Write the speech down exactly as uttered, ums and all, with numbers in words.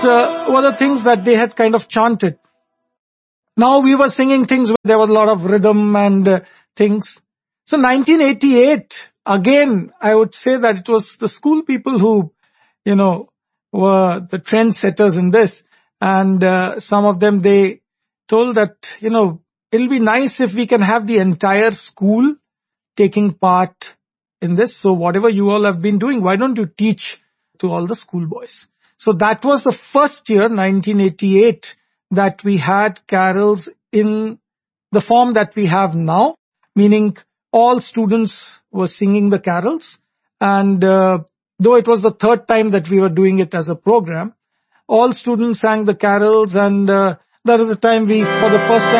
uh, were the things that they had kind of chanted. Now we were singing things where there was a lot of rhythm and uh, things. So nineteen eighty-eight, again, I would say that it was the school people who, you know, were the trendsetters in this. And uh, some of them, they told that, you know, it'll be nice if we can have the entire school taking part in this. So whatever you all have been doing, why don't you teach to all the schoolboys? So that was the first year, nineteen eighty-eight, that we had carols in the form that we have now, meaning all students were singing the carols. And uh, though it was the third time that we were doing it as a program, all students sang the carols, and uh, that is the time we, for the first time,